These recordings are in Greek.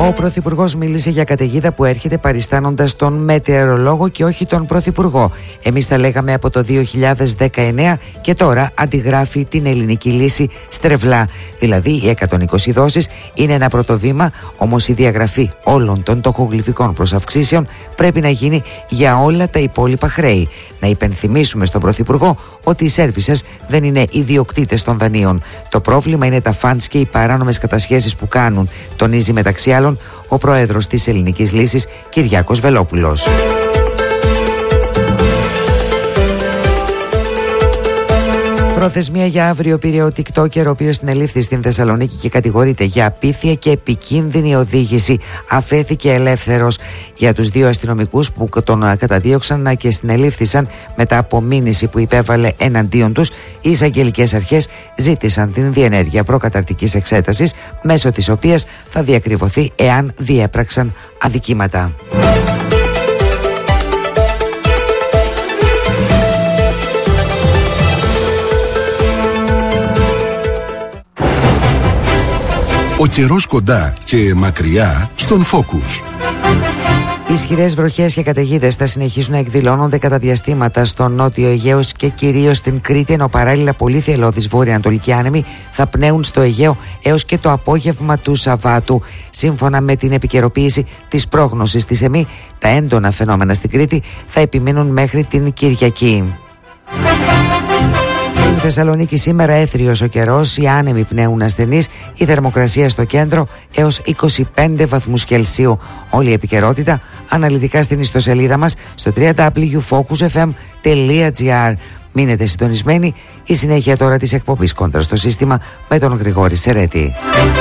Ο Πρωθυπουργός μίλησε για καταιγίδα που έρχεται παριστάνοντας τον μετεωρολόγο και όχι τον Πρωθυπουργό. Εμείς τα λέγαμε από το 2019 και τώρα αντιγράφει την ελληνική λύση στρεβλά. Δηλαδή οι 120 δόσεις είναι ένα πρώτο βήμα, όμως η διαγραφή όλων των τοχογλυφικών προσαυξήσεων πρέπει να γίνει για όλα τα υπόλοιπα χρέη. Να υπενθυμίσουμε στον Πρωθυπουργό ότι οι σέρβισες δεν είναι ιδιοκτήτες των δανείων. Το πρόβλημα είναι τα φαντς και οι παράνομες κατασχέσεις που κάνουν, τονίζει μεταξύ άλλων ο πρόεδρος της Ελληνικής Λύσης, Κυριάκος Βελόπουλος. Προθεσμία για αύριο πήρε ο TikToker, ο οποίος συνελήφθη στην Θεσσαλονίκη και κατηγορείται για απίθεια και επικίνδυνη οδήγηση. Αφέθηκε ελεύθερος. Για τους δύο αστυνομικούς που τον καταδίωξαν και συνελήφθησαν μετά από μήνυση που υπέβαλε εναντίον τους, οι εισαγγελικές αρχές ζήτησαν την διενέργεια προκαταρκτικής εξέτασης, μέσω της οποίας θα διακριβωθεί εάν διέπραξαν αδικήματα. Ο καιρός κοντά και μακριά στον Focus. Ισχυρές βροχές και καταιγίδες θα συνεχίσουν να εκδηλώνονται κατά διαστήματα στο νότιο Αιγαίο και κυρίως στην Κρήτη, ενώ παράλληλα πολύ θελώδεις βόρεια-ανατολικοί άνεμοι θα πνέουν στο Αιγαίο έως και το απόγευμα του Σαββάτου. Σύμφωνα με την επικαιροποίηση της πρόγνωσης της ΕΜΗ, τα έντονα φαινόμενα στην Κρήτη θα επιμείνουν μέχρι την Κυριακή. Στην Θεσσαλονίκη σήμερα έθριος ο καιρός, οι άνεμοι πνέουν ασθενείς, η θερμοκρασία στο κέντρο έως 25 βαθμούς Κελσίου. Όλη η επικαιρότητα αναλυτικά στην ιστοσελίδα μας στο www.focusfm.gr. Μείνετε συντονισμένοι, η συνέχεια τώρα της εκπομπής Κόντρα στο σύστημα με τον Γρηγόρη Σερέτη.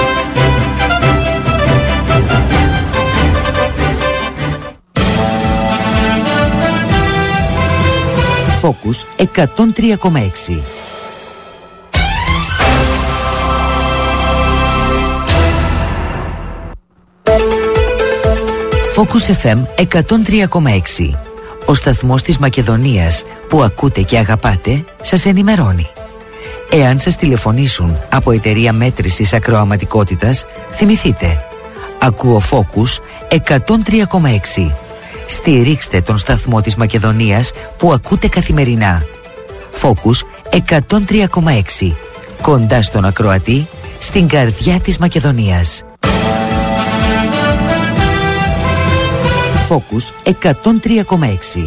Focus 103,6. Focus FM 103,6. Ο σταθμός της Μακεδονίας που ακούτε και αγαπάτε σας ενημερώνει. Εάν σας τηλεφωνήσουν από εταιρεία μέτρησης ακροαματικότητας, θυμηθείτε. Ακούω Focus 103,6. Στηρίξτε τον σταθμό της Μακεδονίας που ακούτε καθημερινά. Focus 103,6. Κοντά στον ακροατή, στην καρδιά της Μακεδονίας. Focus 103,6.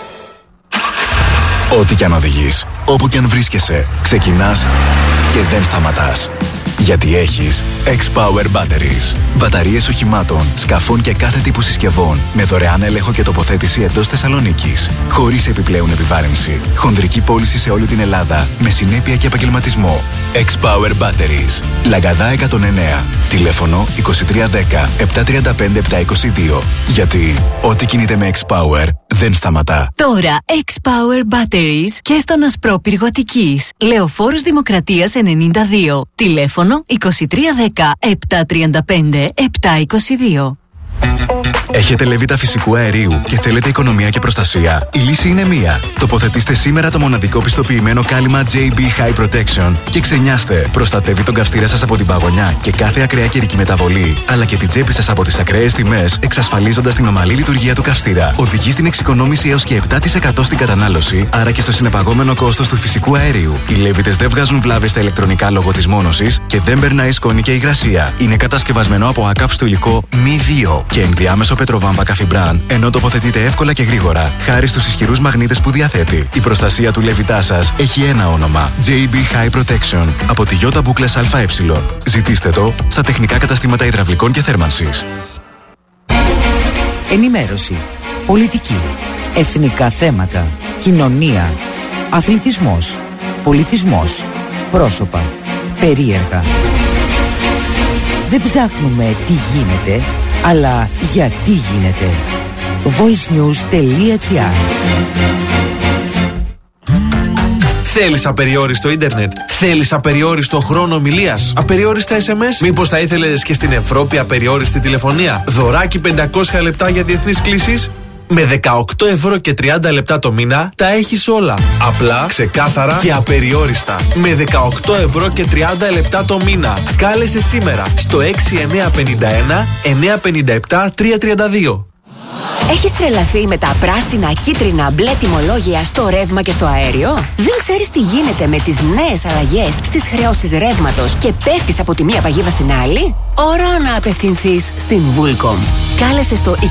Ό,τι κι αν οδηγείς, όπου κι αν βρίσκεσαι, ξεκινάς και δεν σταματάς. Γιατί έχεις X-Power Batteries. Μπαταρίες οχημάτων, σκαφών και κάθε τύπου συσκευών με δωρεάν έλεγχο και τοποθέτηση εντός Θεσσαλονίκης. Χωρίς επιπλέον επιβάρυνση. Χονδρική πώληση σε όλη την Ελλάδα με συνέπεια και επαγγελματισμό. X-Power Batteries. Λαγκαδά 109. Τηλέφωνο 2310 735 722. Γιατί ό,τι κινείται με X-Power δεν σταματά. Τώρα X-Power Batteries και στον Ασπρόπυργο Αττικής. Λεωφόρος Δημοκρατίας 92. Τηλέφωνο 2310 735 722. Έχετε λεβίτα φυσικού αερίου και θέλετε οικονομία και προστασία? Η λύση είναι μία. Τοποθετήστε σήμερα το μοναδικό πιστοποιημένο κάλυμα JB High Protection και ξενιάστε. Προστατεύει τον καυστήρα σας από την παγωνιά και κάθε ακραία καιρική μεταβολή, αλλά και την τσέπη σας από τις ακραίες τιμές, εξασφαλίζοντας την ομαλή λειτουργία του καυστήρα. Οδηγεί στην εξοικονόμηση έως και 7% στην κατανάλωση, άρα και στο συνεπαγόμενο κόστος του φυσικού αερίου. Οι λέβητες δεν βγάζουν βλάβες στα ηλεκτρονικά λόγω της μόνωσης και δεν περνάει σκόνη και υγρασία. Είναι κατασκευασμένο από ακάψτο υλικό μη 2 και ενδιάμεσο πετροβάμβα καφιμπράν, ενώ τοποθετείται εύκολα και γρήγορα, χάρη στους ισχυρούς μαγνήτες που διαθέτει. Η προστασία του λεβιτά σας έχει ένα όνομα: JB High Protection από τη Ιώτα Μπούκλες ΑΕ. Ζητήστε το στα τεχνικά καταστήματα υδραυλικών και θέρμανσης. Ενημέρωση, πολιτική, εθνικά θέματα, κοινωνία, αθλητισμός, πολιτισμός, πρόσωπα, περίεργα. Δεν ψάχνουμε τι γίνεται, αλλά γιατί γίνεται. voicenews.gr. Θέλεις απεριόριστο ίντερνετ? Θέλεις απεριόριστο χρόνο ομιλίας? Απεριόριστα SMS? Μήπως θα ήθελες και στην Ευρώπη απεριόριστη τηλεφωνία? Δωράκι 500 λεπτά για διεθνείς κλήσεις? Με 18 ευρώ και 30 λεπτά το μήνα τα έχεις όλα. Απλά, ξεκάθαρα και απεριόριστα. Με 18 ευρώ και 30 λεπτά το μήνα. Κάλεσε σήμερα στο 6951 957 332. Έχεις τρελαθεί με τα πράσινα, κίτρινα, μπλε τιμολόγια στο ρεύμα και στο αέριο? Δεν ξέρεις τι γίνεται με τις νέες αλλαγές στις χρεώσεις ρεύματος και πέφτεις από τη μία παγίδα στην άλλη? Ώρα να απευθυνθείς στην Vulcom. Κάλεσε στο 2310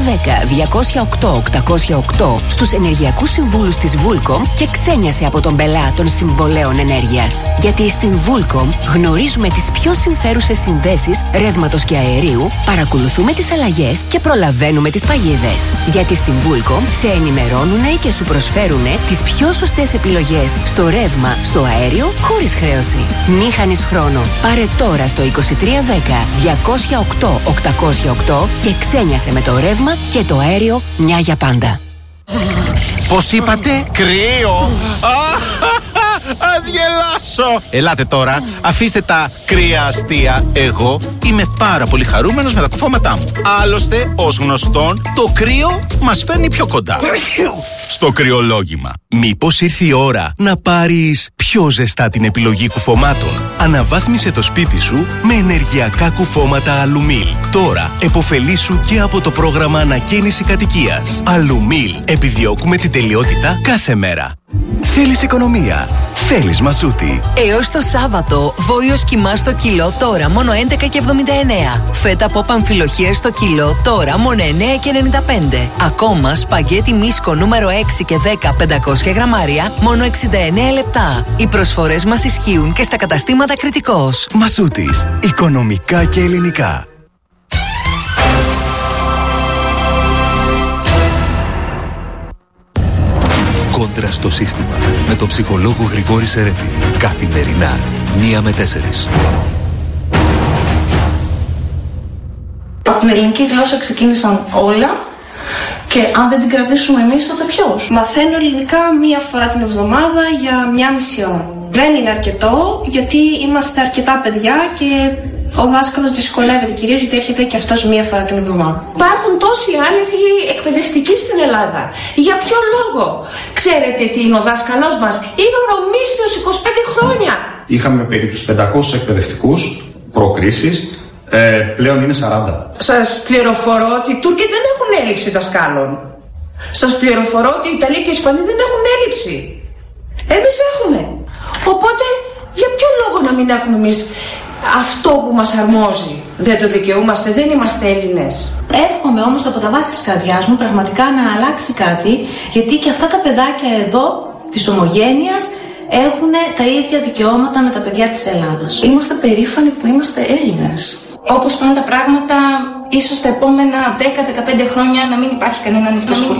208 808 στους ενεργειακούς συμβούλους της Vulcom και ξένιασε από τον πελά των συμβολέων ενέργειας. Γιατί στην Vulcom γνωρίζουμε τις πιο συμφέρουσες συνδέσεις ρεύματος και αερίου, παρακολουθούμε τις αλλαγές και προλαβαίνουμε τις παγίδες. Γιατί στην Vulcom σε ενημερώνουνε και σου προσφέρουνε τις πιο σωστές επιλογές στο ρεύμα, στο αέριο, χωρίς χρέωση. Μη χάνεις χρόνο. Πάρε τώρα στο 2310 208 808 και ξένιασε με το ρεύμα και το αέριο μια για πάντα. Πώς είπατε? Κρύο! Ας γελάσω! Ελάτε τώρα, αφήστε τα κρύα αστεία. Εγώ είμαι πάρα πολύ χαρούμενος με τα κουφώματά μου. Άλλωστε, ως γνωστόν, το κρύο μας φέρνει πιο κοντά στο κρυολόγημα. Μήπως ήρθε η ώρα να πάρεις πιο ζεστά την επιλογή κουφωμάτων? Αναβάθμισε το σπίτι σου με ενεργειακά κουφώματα Αλουμίλ. Τώρα επωφελήσου και από το πρόγραμμα ανακαίνιση κατοικίας. Αλουμίλ. Επιδιώκουμε την τελειότητα κάθε μέρα. Θέλεις οικονομία? Θέλεις Μασούτη. Έως το Σάββατο, βόλιος κιμά στο κιλό τώρα μόνο 11,79. Φέτα από αμφιλοχία στο κιλό τώρα μόνο 9,95. Ακόμα σπαγγέτι μίσκο νούμερο 6 και 10 500 γραμμάρια μόνο 69 λεπτά. Οι προσφορές μας ισχύουν και στα καταστήματα Κρητικός. Μασούτης. Οικονομικά και ελληνικά. Κόντρα στο σύστημα με τον ψυχολόγο Γρηγόρη Σερέτη. Καθημερινά 1 με 4. Από την ελληνική γλώσσα ξεκίνησαν όλα και αν δεν την κρατήσουμε εμείς τότε ποιος? Μαθαίνω ελληνικά 1 φορά την εβδομάδα για 1,5 ώρα. Δεν είναι αρκετό γιατί είμαστε αρκετά παιδιά και ο δάσκαλος δυσκολεύεται κυρίως γιατί έρχεται και αυτός 1 φορά την εβδομάδα. Υπάρχουν τόσοι άνεργοι εκπαιδευτικοί στην Ελλάδα. Για ποιο λόγο? Ξέρετε τι είναι ο δάσκαλός μας? Είναι ορομίσθιος 25 χρόνια. Είχαμε περίπου τους 500 εκπαιδευτικούς προκρίσεις, πλέον είναι 40. Σας πληροφορώ ότι οι Τούρκοι δεν έχουν έλλειψη δασκάλων. Σας πληροφορώ ότι οι Ιταλοί και οι Ισπανοί δεν έχουν έλλειψη. Εμείς έχουμε. Οπότε για ποιο λόγο να μην έχουμε εμείς αυτό που μας αρμόζει? Δεν το δικαιούμαστε, δεν είμαστε Έλληνες. Εύχομαι όμως από τα βάθη της καρδιάς μου πραγματικά να αλλάξει κάτι, γιατί και αυτά τα παιδάκια εδώ της ομογένειας έχουν τα ίδια δικαιώματα με τα παιδιά της Ελλάδας. Είμαστε περήφανοι που είμαστε Έλληνες. Όπως πάνε τα πράγματα, ίσως τα επόμενα 10-15 χρόνια να μην υπάρχει κανένα ανοιχτό σχολείο.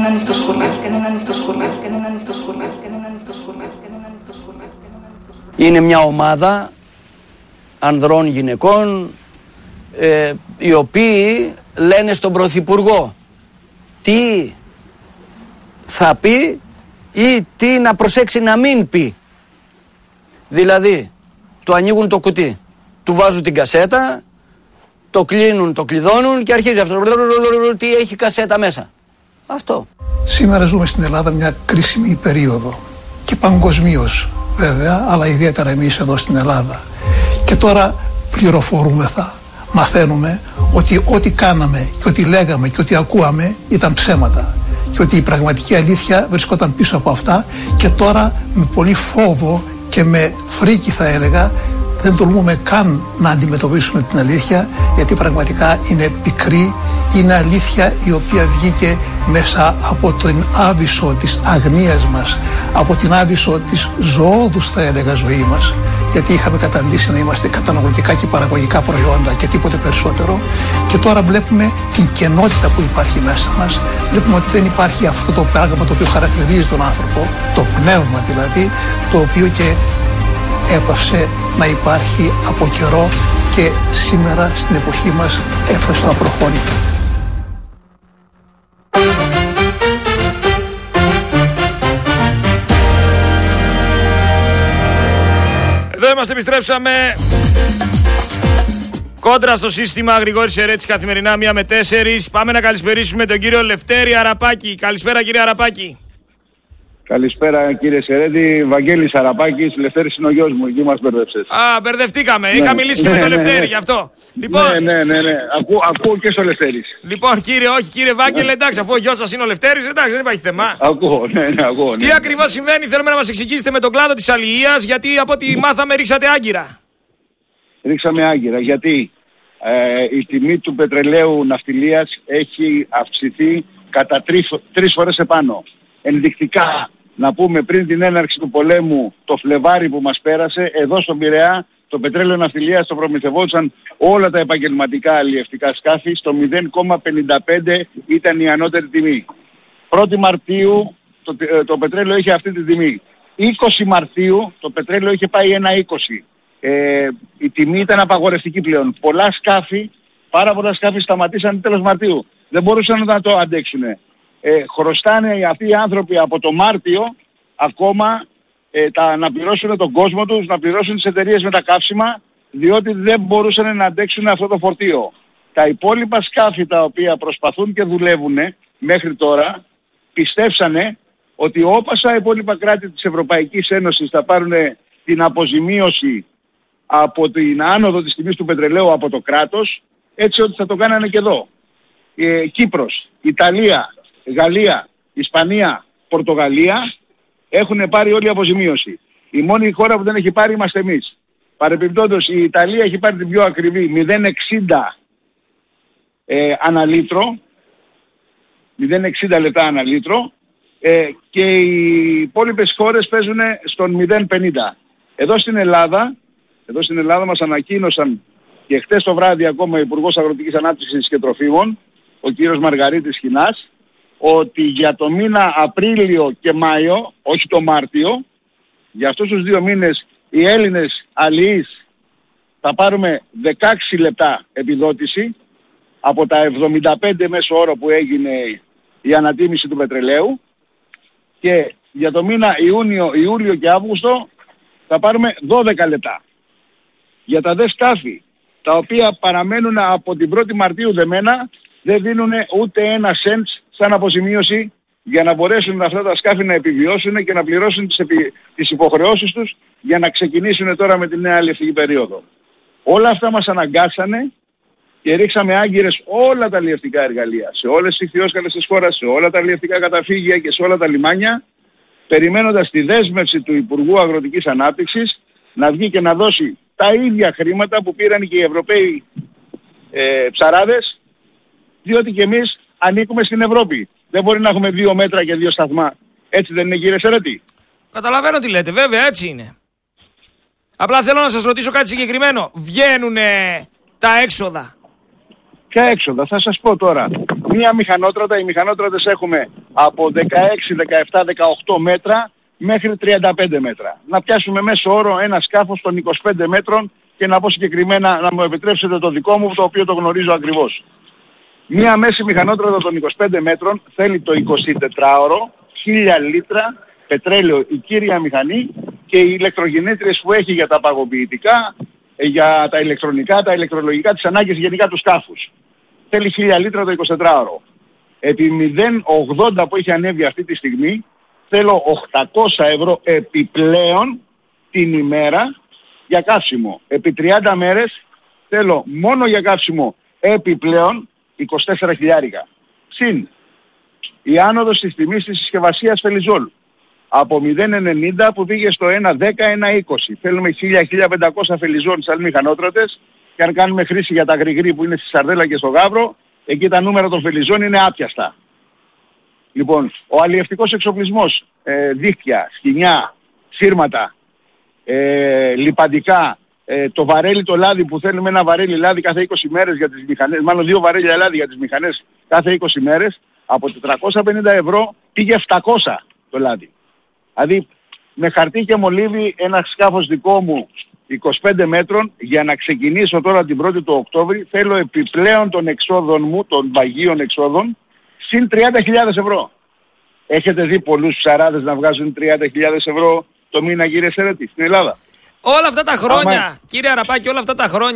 Είναι μια ομάδα ανδρών γυναικών οι οποίοι λένε στον Πρωθυπουργό τι θα πει ή τι να προσέξει να μην πει. Δηλαδή, του ανοίγουν το κουτί, του βάζουν την κασέτα, το κλείνουν, το κλειδώνουν και αρχίζει αυτό. Τι έχει κασέτα μέσα. Αυτό. Σήμερα ζούμε στην Ελλάδα μια κρίσιμη περίοδο και παγκοσμίως βέβαια, αλλά ιδιαίτερα εμείς εδώ στην Ελλάδα. Και τώρα πληροφορούμεθα, μαθαίνουμε ότι ό,τι κάναμε και ό,τι λέγαμε και ό,τι ακούαμε ήταν ψέματα και ότι η πραγματική αλήθεια βρισκόταν πίσω από αυτά και τώρα με πολύ φόβο και με φρίκη θα έλεγα δεν τολμούμε καν να αντιμετωπίσουμε την αλήθεια, γιατί πραγματικά είναι πικρή, είναι αλήθεια η οποία βγήκε μέσα από την άβυσσο της αγνίας μας, από την άβυσσο της ζωώδους θα έλεγα ζωή μας, γιατί είχαμε καταντήσει να είμαστε καταναλωτικά και παραγωγικά προϊόντα και τίποτε περισσότερο, και τώρα βλέπουμε την κενότητα που υπάρχει μέσα μας, βλέπουμε ότι δεν υπάρχει αυτό το πράγμα το οποίο χαρακτηρίζει τον άνθρωπο, το πνεύμα δηλαδή, το οποίο και έπαυσε να υπάρχει από καιρό και σήμερα στην εποχή μας έφτασε να προχωρεί. Εδώ είμαστε, επιστρέψαμε. Κόντρα στο σύστημα, Γρηγόρης Σερέτης, καθημερινά 1 με 4. Πάμε να καλησπερίσουμε τον κύριο Λευτέρη Αραπάκη. Καλησπέρα κύριε Αραπάκη. Καλησπέρα κύριε Σερέτη, Βαγγέλης Αραπάκης, Λευτέρης είναι ο γιος μου, εκεί μας μπερδεύσες. Μπερδευτήκαμε, είχα μιλήσει και με τον Λευτέρη γι' αυτό. Λοιπόν, ναι. Ακούω και στο Λευτέρης. Λοιπόν κύριε Βάγγελε, εντάξει, αφού ο γιος σας είναι ο Λευτέρης, εντάξει, δεν υπάρχει θέμα. Ακούω, ναι. Τι ακριβώς συμβαίνει, θέλουμε να μας εξηγήσετε με τον κλάδο της αλληλείας, γιατί από ό,τι μάθαμε ρίξατε άγκυρα. Ρίξαμε άγκυρα, γιατί η τιμή του πετρελαίου ναυτιλίας έχει αυξηθεί κατά 3 φορές επάνω. Ενδεικτικά, να πούμε, πριν την έναρξη του πολέμου το Φλεβάρι που μας πέρασε, εδώ στον Πειραιά το πετρέλαιο ναυτιλίας το προμηθευόταν όλα τα επαγγελματικά αλλιευτικά σκάφη, στο 0,55 ήταν η ανώτερη τιμή. 1η Μαρτίου το πετρέλαιο είχε αυτή τη τιμή. 20 Μαρτίου το πετρέλαιο είχε πάει 1,20. Η τιμή ήταν απαγορευτική πλέον. Πάρα πολλά σκάφη σταματήσαν τέλος Μαρτίου. Δεν μπορούσαν να το αντέξουν. Χρωστάνε αυτοί οι άνθρωποι από το Μάρτιο ακόμα να πληρώσουν τον κόσμο τους, να πληρώσουν τις εταιρείες με τα καύσιμα, διότι δεν μπορούσαν να αντέξουν αυτό το φορτίο. Τα υπόλοιπα σκάφη τα οποία προσπαθούν και δουλεύουν μέχρι τώρα πιστέψανε ότι όποσα υπόλοιπα κράτη της Ευρωπαϊκής Ένωσης θα πάρουν την αποζημίωση από την άνοδο της τιμής του πετρελαίου από το κράτος, έτσι ότι θα το κάνανε και εδώ. Κύπρος, Ιταλία, Γαλλία, Ισπανία, Πορτογαλία έχουν πάρει όλη αποζημίωση. Η μόνη χώρα που δεν έχει πάρει είμαστε εμείς. Παρεπιπτόντως η Ιταλία έχει πάρει την πιο ακριβή 0,60 αναλίτρο, 0,60 λεπτά αναλίτρο, και οι υπόλοιπες χώρες παίζουν στον 0,50. Εδώ στην Ελλάδα μας ανακοίνωσαν και χτες το βράδυ ακόμα ο Υπουργός Αγροτικής Ανάπτυξης και Τροφίμων, ο κύριος Μαργαρίτης Χινάς, ότι για το μήνα Απρίλιο και Μάιο, όχι το Μάρτιο, για αυτούς τους 2 μήνες οι Έλληνες αλληλείς θα πάρουμε 16 λεπτά επιδότηση από τα 75 μέσο όρο που έγινε η ανατίμηση του πετρελαίου, και για το μήνα Ιούλιο και Αύγουστο θα πάρουμε 12 λεπτά. Για τα δε σκάφη τα οποία παραμένουν από την 1η Μαρτίου δεμένα, δεν δίνουν ούτε 1 σεντ σαν αποζημίωση για να μπορέσουν αυτά τα σκάφη να επιβιώσουν και να πληρώσουν τις υποχρεώσεις τους για να ξεκινήσουν τώρα με τη νέα αλλιευτική περίοδο. Όλα αυτά μας αναγκάσανε και ρίξαμε άγκυρες όλα τα αλλιευτικά εργαλεία, σε όλες τις ιχθυόσκαλες της χώρας, σε όλα τα αλλιευτικά καταφύγια και σε όλα τα λιμάνια, περιμένοντας τη δέσμευση του Υπουργού Αγροτικής Ανάπτυξης να βγει και να δώσει τα ίδια χρήματα που πήραν και οι Ευρωπαίοι ψαράδες, διότι και εμείς ανήκουμε στην Ευρώπη. Δεν μπορεί να έχουμε 2 μέτρα και 2 σταθμά. Έτσι δεν είναι κύριε Σερέτη? Καταλαβαίνω τι λέτε, βέβαια έτσι είναι. Απλά θέλω να σας ρωτήσω κάτι συγκεκριμένο. Βγαίνουνε τα έξοδα? Ποια έξοδα? Θα σας πω τώρα. Μία μηχανότρατα, οι μηχανότρατες έχουμε από 16, 17, 18 μέτρα μέχρι 35 μέτρα. Να πιάσουμε μέσο όρο ένα σκάφος των 25 μέτρων και να πω συγκεκριμένα, να μου επιτρέψετε το δικό μου, το οποίο το γνωρίζω ακριβώς. Μία μέση μηχανότρατα των 25 μέτρων θέλει το 24ωρο, 1000 λίτρα πετρέλαιο η κύρια μηχανή και οι ηλεκτρογεννήτριες που έχει για τα παγωποιητικά, για τα ηλεκτρονικά, τα ηλεκτρολογικά, τις ανάγκες γενικά του σκάφους. Θέλει 1000 λίτρα το 24ωρο. Επί 0,80 που έχει ανέβει αυτή τη στιγμή, θέλω 800 ευρώ επιπλέον την ημέρα για καύσιμο. Επί 30 μέρες θέλω μόνο για καύσιμο επιπλέον 24 χιλιάρικα. Συν η άνοδος της τιμής της συσκευασίας φελιζόλ από 0,90 που πήγε στο 1,10, 1,20. Θέλουμε 1.000-1.500 φελιζόλ σαν μηχανότρατες, και αν κάνουμε χρήση για τα γρηγρή που είναι στη Σαρδέλα και στο Γαύρο, εκεί τα νούμερα των φελιζών είναι άπιαστα. Λοιπόν, ο αλλιευτικός εξοπλισμός, δίχτυα, σκοινιά, σύρματα, λιπαντικά, το βαρέλι το λάδι που θέλουμε ένα βαρέλι λάδι κάθε 20 μέρες για τις μηχανές, μάλλον 2 βαρέλια λάδι για τις μηχανές κάθε 20 μέρες, από 450 ευρώ πήγε 700 το λάδι. Δηλαδή με χαρτί και μολύβι ένα σκάφος δικό μου 25 μέτρων, για να ξεκινήσω τώρα την 1η του Οκτώβρη, θέλω επιπλέον των εξόδων μου, των παγίων εξόδων, συν 30.000 ευρώ. Έχετε δει πολλούς ψαράδες να βγάζουν 30.000 ευρώ το μήνα, κύριε Σερέτη, στην Ελλάδα? Όλα αυτά τα χρόνια, κύριε Αραπάκη, όλα αυτά τα χρόνια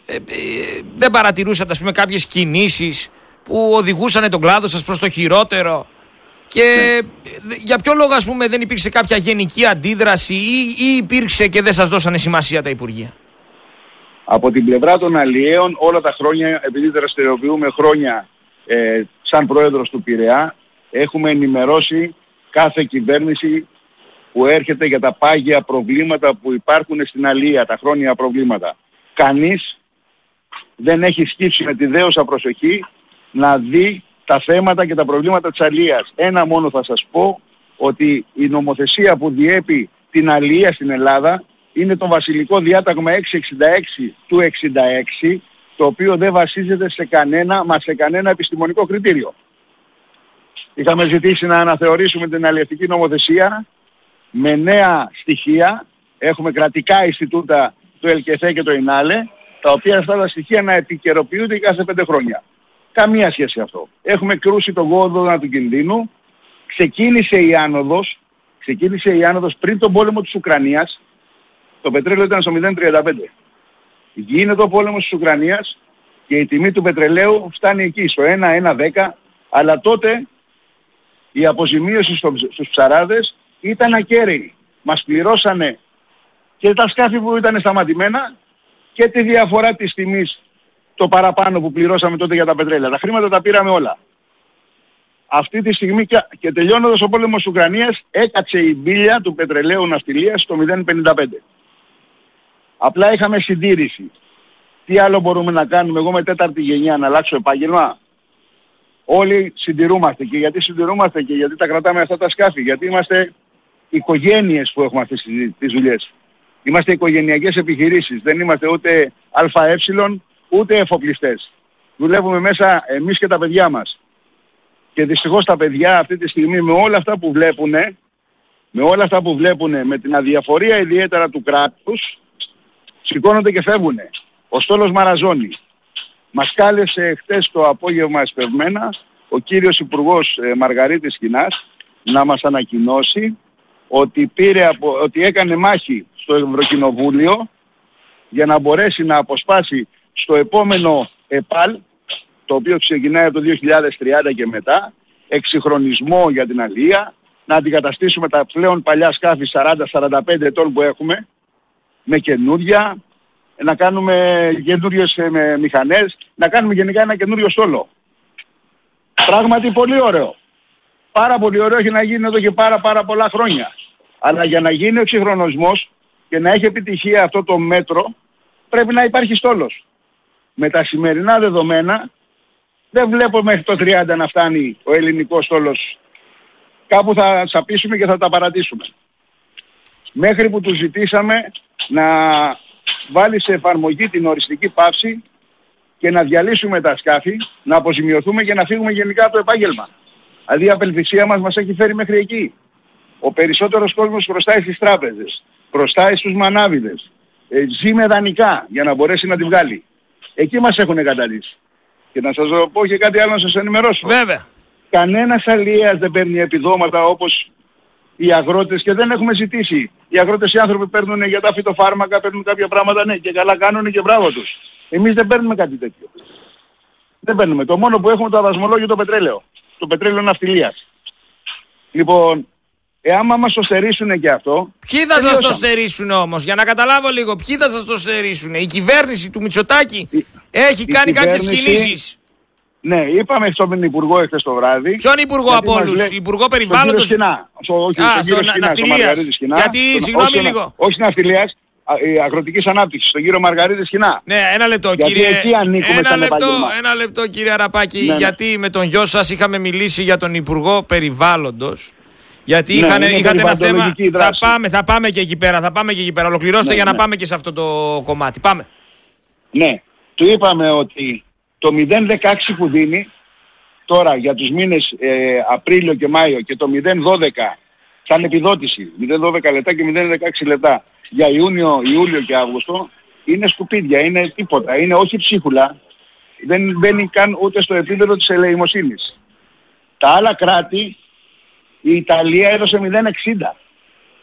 δεν παρατηρούσατε, ας πούμε, κάποιες κινήσεις που οδηγούσαν τον κλάδο σας προς το χειρότερο? Και για ποιο λόγο, ας πούμε, δεν υπήρξε κάποια γενική αντίδραση ή υπήρξε και δεν σας δώσανε σημασία τα Υπουργεία? Από την πλευρά των αλλιέων όλα τα χρόνια, επειδή δραστηριοποιούμε χρόνια σαν πρόεδρος του Πειραιά, έχουμε ενημερώσει κάθε κυβέρνηση που έρχεται για τα πάγια προβλήματα που υπάρχουν στην αλλία, τα χρόνια προβλήματα. Κανείς δεν έχει σκύψει με τη δέωσα προσοχή να δει τα θέματα και τα προβλήματα της αλλίας. Ένα μόνο θα σας πω, ότι η νομοθεσία που διέπει την αλλία στην Ελλάδα είναι το βασιλικό διάταγμα 666 του 66, το οποίο δεν βασίζεται σε κανένα επιστημονικό κριτήριο. Είχαμε ζητήσει να αναθεωρήσουμε την αλλιευτική νομοθεσία με νέα στοιχεία. Έχουμε κρατικά Ινστιτούτα, το ΕΛΚΕΘΕ και το ΙΝΑΛΕ, τα οποία αυτά τα στοιχεία να επικαιροποιούνται κάθε 5 χρόνια. Καμία σχέση αυτό. Έχουμε κρούσει τον κόδωνα του κινδύνου. Ξεκίνησε η άνοδος πριν τον πόλεμο της Ουκρανίας. Το πετρέλαιο ήταν στο 0,35. Γίνεται ο πόλεμος της Ουκρανίας και η τιμή του πετρελαίου φτάνει εκεί, στο 1,10, αλλά τότε η αποζημίωση στους ψαράδες ήταν ακέραιη. Μας πληρώσανε και τα σκάφη που ήταν σταματημένα και τη διαφορά της τιμής, το παραπάνω που πληρώσαμε τότε για τα πετρέλαια. Τα χρήματα τα πήραμε όλα. Αυτή τη στιγμή και τελειώνοντας ο πόλεμος της Ουκρανίας έκατσε η μπίλια του πετρελαίου ναυτιλίας στο 0,55. Απλά είχαμε συντήρηση. Τι άλλο μπορούμε να κάνουμε? Εγώ με 4η γενιά να αλλάξω επάγγελμα? Όλοι συντηρούμαστε. Και γιατί συντηρούμαστε? Και γιατί τα κρατάμε αυτά τα σκάφη? Γιατί είμαστε οικογένειες που έχουμε αυτές τις δουλειές. Είμαστε οικογενειακές επιχειρήσεις. Δεν είμαστε ούτε ΑΕ ούτε εφοπλιστές. Δουλεύουμε μέσα εμείς και τα παιδιά μας. Και δυστυχώς τα παιδιά αυτή τη στιγμή με όλα αυτά που βλέπουνε, με την αδιαφορία ιδιαίτερα του κράτους, σηκώνονται και φεύγουνε. Ο στόλος μαραζώνει. Μας κάλεσε χτες το απόγευμα εσπευμένα ο κύριος Υπουργός Μαργαρίτης Σχοινάς να μας ανακοινώσει ότι έκανε μάχη στο Ευρωκοινοβούλιο για να μπορέσει να αποσπάσει στο επόμενο ΕΠΑΛ, το οποίο ξεκινάει από το 2030 και μετά, εξυγχρονισμό για την αλληλεία, να αντικαταστήσουμε τα πλέον παλιά σκάφη 40-45 ετών που έχουμε με καινούρια, να κάνουμε καινούριες μηχανές, να κάνουμε γενικά ένα καινούριο στόλο. Πράγματι πολύ ωραίο. Πάρα πολύ ωραίο, έχει να γίνει εδώ και πάρα πολλά χρόνια. Αλλά για να γίνει ο εξυγχρονισμός και να έχει επιτυχία αυτό το μέτρο, πρέπει να υπάρχει στόλος. Με τα σημερινά δεδομένα δεν βλέπω μέχρι το 30 να φτάνει ο ελληνικός στόλος. Κάπου θα σαπίσουμε και θα τα παρατήσουμε. Μέχρι που του ζητήσαμε να βάλει σε εφαρμογή την οριστική πάυση και να διαλύσουμε τα σκάφη, να αποζημιωθούμε και να φύγουμε γενικά από το επάγγελμα. Δηλαδή η απελπισία μας έχει φέρει μέχρι εκεί. Ο περισσότερος κόσμος χρωστάει στις τράπεζες, χρωστάει στους μανάβιδες, ζει με δανεικά για να μπορέσει να τη βγάλει. Εκεί μας έχουν εγκαταλείψει. Και να σας πω και κάτι άλλο να σας ενημερώσω. Βέβαια. Κανένας αλλιέας δεν παίρνει επιδόματα όπως οι αγρότες και δεν έχουμε ζητήσει. Οι αγρότες οι άνθρωποι παίρνουν για τα φυτοφάρμακα, παίρνουν κάποια πράγματα, ναι, και καλά κάνουν και μπράβο τους. Εμείς δεν παίρνουμε κάτι τέτοιο. Δεν παίρνουμε. Το μόνο που έχουμε το αδασμολόγιο το πετρέλαιο. Το πετρέλαιο ναυτιλίας. Λοιπόν, εάν μας το στερήσουν και αυτό... Ποιοι θα σας το στερήσουν όμως? Για να καταλάβω λίγο, ποιοι θα σας το στερήσουν? Η κυβέρνηση του Μητσοτάκη έχει κάνει κάποιες κινήσεις? Ναι, είπαμε στον Υπουργό εχθές το βράδυ. Ποιον Υπουργό από όλους? Υπουργό Περιβάλλοντος? Στον κύριο Ναυτιλίας. Γιατί, συγγνώμη λίγο. Όχι ναυτιλίας, αγροτικής ανάπτυξης, τον κύριο Μαργαρίτη Σχοινά. Ναι, ένα λεπτό κύριε. Ένα λεπτό κύριε Αραπάκη, ναι. Γιατί με τον γιο σας είχαμε μιλήσει για τον Υπουργό Περιβάλλοντος. Γιατί είχατε ένα θέμα. Θα πάμε και εκεί πέρα. Ολοκληρώστε για να πάμε και σε αυτό το κομμάτι. Πάμε. Ναι, του είπαμε ότι το 0,16 που δίνει τώρα για τους μήνες Απρίλιο και Μάιο και το 0,12 σαν επιδότηση, 0,12 λεπτά και 0,16 λεπτά για Ιούλιο και Αύγουστο, είναι σκουπίδια, είναι τίποτα, είναι όχι ψίχουλα, δεν μπαίνει καν ούτε στο επίπεδο της ελεημοσύνης. Τα άλλα κράτη, η Ιταλία έδωσε 0,60.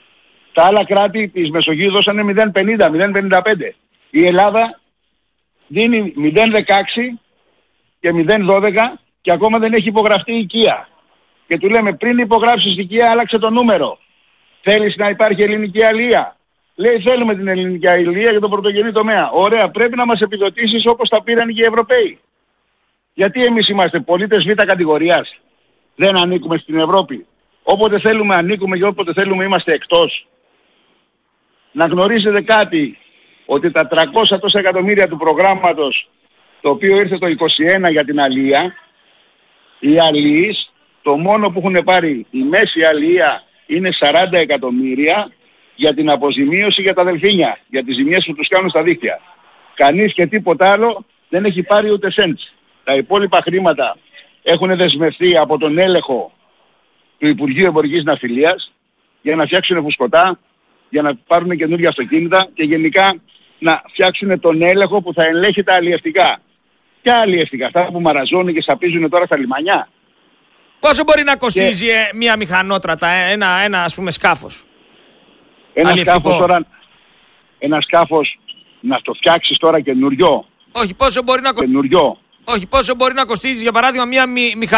Τα άλλα κράτη της Μεσογείου δώσανε 0,50, 0,55. Η Ελλάδα δίνει 0,16 και 0,12 και ακόμα δεν έχει υπογραφτεί η οικία. Και του λέμε πριν υπογράψεις οικία άλλαξε το νούμερο. Θέλεις να υπάρχει ελληνική αλεία? Λέει θέλουμε την ελληνική αλεία για τον πρωτογενή τομέα. Ωραία, πρέπει να μας επιδοτήσεις όπως τα πήραν και οι Ευρωπαίοι. Γιατί εμείς είμαστε πολίτες β' κατηγορίας. Δεν ανήκουμε στην Ευρώπη. Όποτε θέλουμε ανήκουμε και όποτε θέλουμε είμαστε εκτός. Να γνωρίζετε κάτι, ότι τα 300 τόσα εκατομμύρια του προγράμματος, το οποίο ήρθε το 21 για την αλεία, οι αλεείς, το μόνο που έχουν πάρει η μέση αλεία είναι 40 εκατομμύρια για την αποζημίωση για τα δελφίνια, για τις ζημιές που τους κάνουν στα δίχτυα. Κανείς και τίποτα άλλο δεν έχει πάρει ούτε σέντς. Τα υπόλοιπα χρήματα έχουν δεσμευτεί από τον έλεγχο του Υπουργείου Εμπορικής Ναυτιλίας για να φτιάξουν φουσκωτά, για να πάρουν καινούργια αυτοκίνητα και γενικά να φτιάξουν τον έλεγχο που θα ελέγχει τα αλλιευτικά. Ποια αλλιευτικά? Αυτά που μαραζώνουν και σαπίζουν τώρα στα λιμανιά. Πόσο μπορεί να κοστίζει μια μηχανότρατα, ένα ας πούμε σκάφος? Ένα σκάφος να το φτιάξεις τώρα καινούριο. Όχι, πόσο μπορεί να κοστίζει για παράδειγμα μια μηχανή